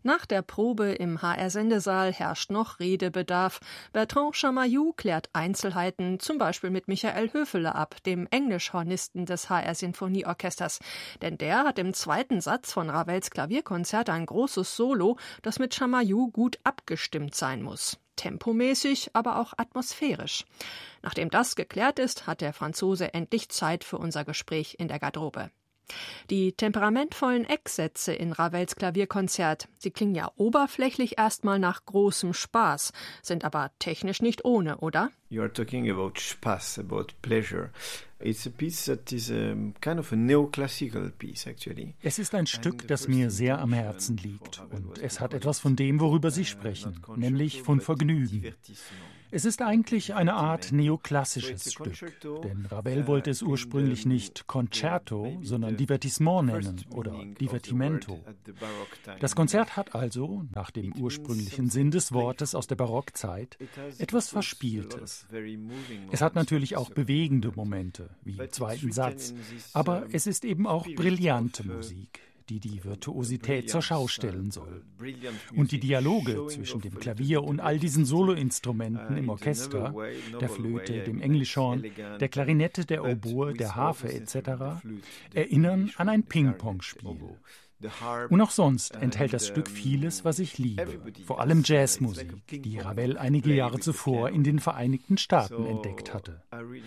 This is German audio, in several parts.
Nach der Probe im HR-Sendesaal herrscht noch Redebedarf. Bertrand Chamayou klärt Einzelheiten, zum Beispiel mit Michael Höfele ab, dem Englischhornisten des HR-Sinfonieorchesters. Denn der hat im zweiten Satz von Ravels Klavierkonzert ein großes Solo, das mit Chamayou gut abgestimmt sein muss. Tempomäßig, aber auch atmosphärisch. Nachdem das geklärt ist, hat der Franzose endlich Zeit für unser Gespräch in der Garderobe. Die temperamentvollen Ecksätze in Ravels Klavierkonzert, sie klingen ja oberflächlich erstmal nach großem Spaß, sind aber technisch nicht ohne, oder? You are talking about Spaß, about pleasure. It's a piece that is kind of a neoclassical piece, actually. Es ist ein Stück, das mir sehr am Herzen liegt. Und es hat etwas von dem, worüber Sie sprechen, nämlich von Vergnügen. Es ist eigentlich eine Art neoklassisches Stück, denn Ravel wollte es ursprünglich nicht Concerto, sondern Divertissement nennen oder Divertimento. Das Konzert hat also, nach dem ursprünglichen Sinn des Wortes aus der Barockzeit, etwas Verspieltes. Es hat natürlich auch bewegende Momente, wie im zweiten Satz, aber es ist eben auch brillante Musik, die die Virtuosität zur Schau stellen soll. Und die Dialoge zwischen dem Klavier und all diesen Soloinstrumenten im Orchester, der Flöte, dem Englischhorn, der Klarinette, der Oboe, der Harfe etc., erinnern an ein Ping-Pong-Spiel. Und auch sonst enthält das Stück vieles, was ich liebe, vor allem Jazzmusik, die Ravel einige Jahre zuvor in den Vereinigten Staaten entdeckt hatte.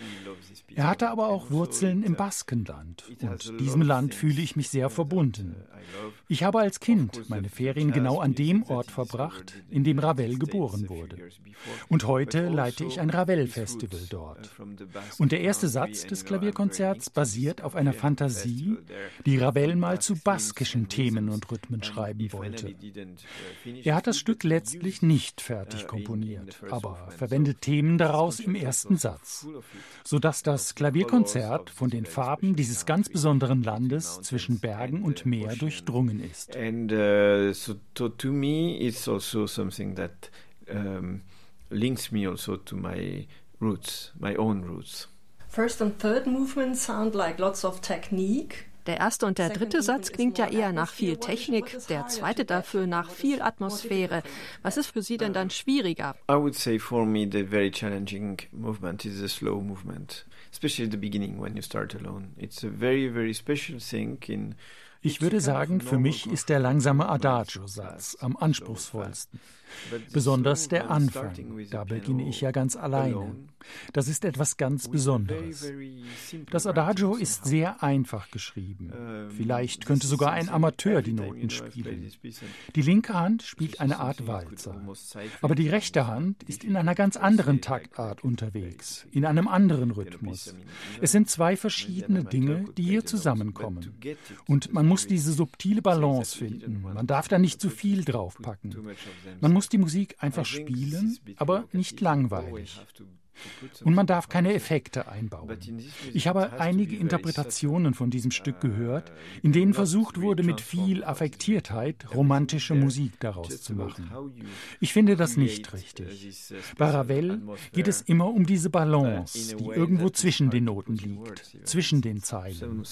Er hatte aber auch Wurzeln im Baskenland und diesem Land fühle ich mich sehr verbunden. Ich habe als Kind meine Ferien genau an dem Ort verbracht, in dem Ravel geboren wurde. Und heute leite ich ein Ravel-Festival dort. Und der erste Satz des Klavierkonzerts basiert auf einer Fantasie, die Ravel mal zu baskischen Themen und Rhythmen schreiben wollte. Er hat das Stück letztlich nicht fertig komponiert, aber verwendet Themen daraus im ersten Satz, sodass das Klavierkonzert von den Farben dieses ganz besonderen Landes zwischen Bergen und Meer durchdrungen ist. And so to me it's also something that links me also to my roots, my own roots. First and third movements sound like lots of technique. Der erste und der dritte Satz klingt ja eher nach viel Technik, der zweite dafür nach viel Atmosphäre. Was ist für Sie denn dann schwieriger? I would say for me the very challenging movement is the slow movement, especially at the beginning when you start alone. It's a very, very special thing in Ich würde sagen, für mich ist der langsame Adagio-Satz am anspruchsvollsten. Besonders der Anfang, da beginne ich ja ganz alleine. Das ist etwas ganz Besonderes. Das Adagio ist sehr einfach geschrieben. Vielleicht könnte sogar ein Amateur die Noten spielen. Die linke Hand spielt eine Art Walzer. Aber die rechte Hand ist in einer ganz anderen Taktart unterwegs, in einem anderen Rhythmus. Es sind zwei verschiedene Dinge, die hier zusammenkommen. Und man muss diese subtile Balance finden. Man darf da nicht zu viel draufpacken. Man muss die Musik einfach spielen, aber nicht langweilig. Und man darf keine Effekte einbauen. Ich habe einige Interpretationen von diesem Stück gehört, in denen versucht wurde, mit viel Affektiertheit romantische Musik daraus zu machen. Ich finde das nicht richtig. Bei Ravel geht es immer um diese Balance, die irgendwo zwischen den Noten liegt, zwischen den Zeilen.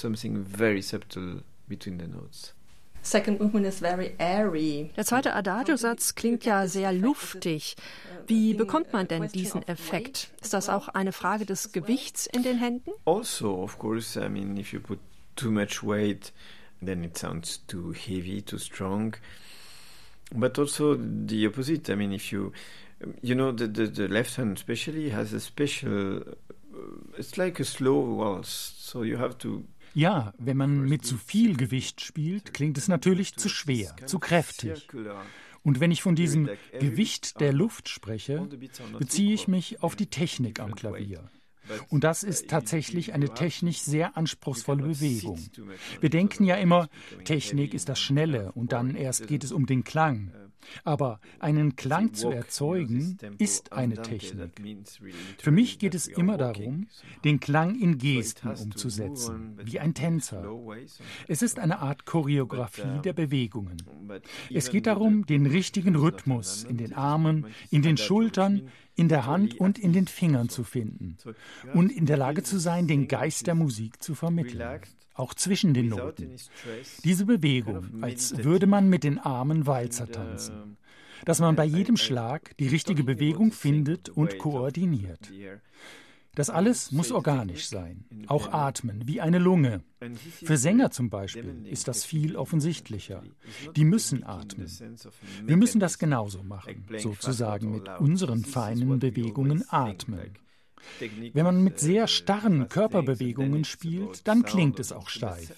Second movement is very airy. Der zweite Adagio-Satz klingt ja sehr luftig. Wie bekommt man denn diesen Effekt? Ist das auch eine Frage des Gewichts in den Händen? Also, of course, I mean, if you put too much weight, then it sounds too heavy, too strong. But also the opposite. I mean, if you know, the left hand especially has a special. It's like a slow waltz, so you have to. Ja, wenn man mit zu viel Gewicht spielt, klingt es natürlich zu schwer, zu kräftig. Und wenn ich von diesem Gewicht der Luft spreche, beziehe ich mich auf die Technik am Klavier. Und das ist tatsächlich eine technisch sehr anspruchsvolle Bewegung. Wir denken ja immer, Technik ist das Schnelle und dann erst geht es um den Klang. Aber einen Klang zu erzeugen, ist eine Technik. Für mich geht es immer darum, den Klang in Gesten umzusetzen, wie ein Tänzer. Es ist eine Art Choreografie der Bewegungen. Es geht darum, den richtigen Rhythmus in den Armen, in den Schultern, in der Hand und in den Fingern zu finden und in der Lage zu sein, den Geist der Musik zu vermitteln. auch zwischen den Noten. Diese Bewegung, als würde man mit den Armen Walzer tanzen. Dass man bei jedem Schlag die richtige Bewegung findet und koordiniert. Das alles muss organisch sein, auch atmen, wie eine Lunge. Für Sänger zum Beispiel ist das viel offensichtlicher. Die müssen atmen. Wir müssen das genauso machen, sozusagen mit unseren feinen Bewegungen atmen. Wenn man mit sehr starren Körperbewegungen spielt, dann klingt es auch steif.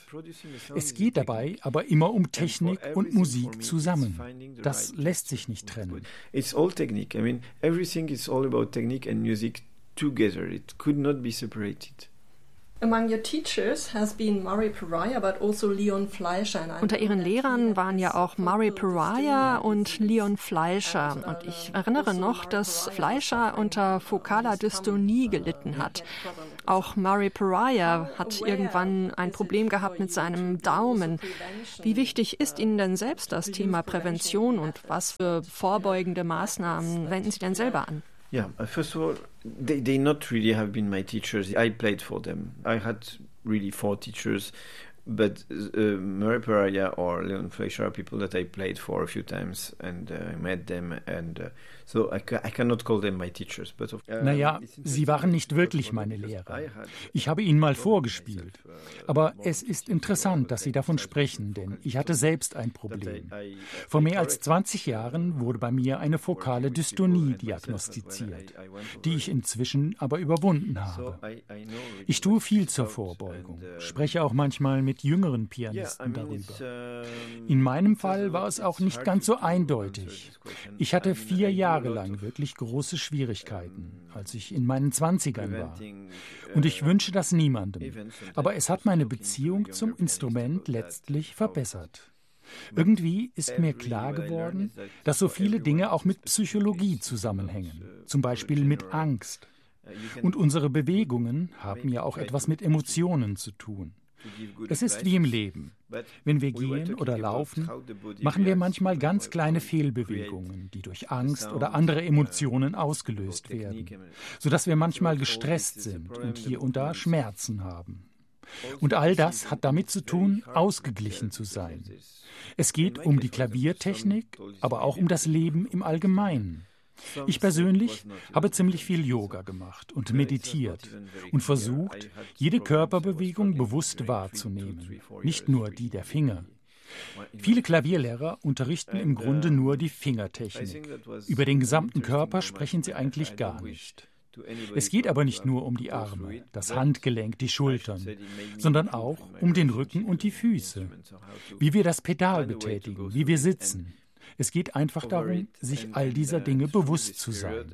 Es geht dabei aber immer um Technik und Musik zusammen. Das lässt sich nicht trennen. It's all technique. I mean, everything is all about technique and music together. It could not be separated. Among your teachers has been Murray Pariah, but also Leon Fleischer. Unter ihren Lehrern waren ja auch Murray Pariah und Leon Fleischer. Und ich erinnere noch, dass Fleischer unter fokaler Dystonie gelitten hat. Auch Murray Pariah hat irgendwann ein Problem gehabt mit seinem Daumen. Wie wichtig ist Ihnen denn selbst das Thema Prävention und was für vorbeugende Maßnahmen wenden Sie denn selber an? Yeah, first of all, they not really have been my teachers. I played for them. I had really 4 teachers, but Murray Pariah or Leon Fleischer are people that I played for a few times and I met them and so I cannot call them my teachers. But naja, sie waren nicht wirklich meine Lehrer. Ich habe ihnen mal vorgespielt. Aber es ist interessant, dass Sie davon sprechen, denn ich hatte selbst ein Problem. Vor mehr als 20 Jahren wurde bei mir eine fokale Dystonie diagnostiziert, die ich inzwischen aber überwunden habe. Ich tue viel zur Vorbeugung, spreche auch manchmal mit jüngeren Pianisten darüber. In meinem Fall war es auch nicht ganz so eindeutig. Ich hatte 4 Jahre lang wirklich große Schwierigkeiten, als ich in meinen 20ern war. Und ich wünsche das niemandem. Aber es hat meine Beziehung zum Instrument letztlich verbessert. Irgendwie ist mir klar geworden, dass so viele Dinge auch mit Psychologie zusammenhängen, zum Beispiel mit Angst. Und unsere Bewegungen haben ja auch etwas mit Emotionen zu tun. Es ist wie im Leben. Wenn wir gehen oder laufen, machen wir manchmal ganz kleine Fehlbewegungen, die durch Angst oder andere Emotionen ausgelöst werden, sodass wir manchmal gestresst sind und hier und da Schmerzen haben. Und all das hat damit zu tun, ausgeglichen zu sein. Es geht um die Klaviertechnik, aber auch um das Leben im Allgemeinen. Ich persönlich habe ziemlich viel Yoga gemacht und meditiert und versucht, jede Körperbewegung bewusst wahrzunehmen, nicht nur die der Finger. Viele Klavierlehrer unterrichten im Grunde nur die Fingertechnik. Über den gesamten Körper sprechen sie eigentlich gar nicht. Es geht aber nicht nur um die Arme, das Handgelenk, die Schultern, sondern auch um den Rücken und die Füße, wie wir das Pedal betätigen, wie wir sitzen. Es geht einfach darum, sich all dieser Dinge bewusst zu sein.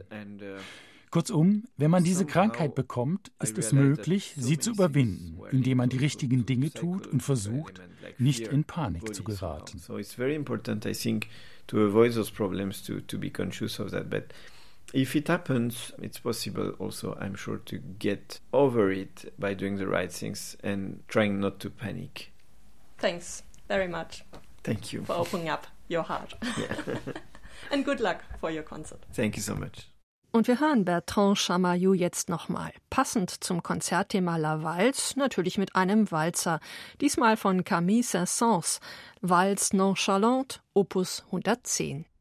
Kurzum, wenn man diese Krankheit bekommt, ist es möglich, sie zu überwinden, indem man die richtigen Dinge tut und versucht, nicht in Panik zu geraten. So it's very important, I think, to avoid those problems, to be conscious of that. But if it happens, it's possible also, I'm sure, to get over it by doing the right things and trying not to panic. Thanks very much. Thank you for opening up your heart. Yeah. And good luck for your concert. Thank you so much. Und wir hören Bertrand Chamayou jetzt nochmal. Passend zum Konzertthema La Valse, natürlich mit einem Walzer. Diesmal von Camille Saint-Saëns, Valse Nonchalante, Opus 110.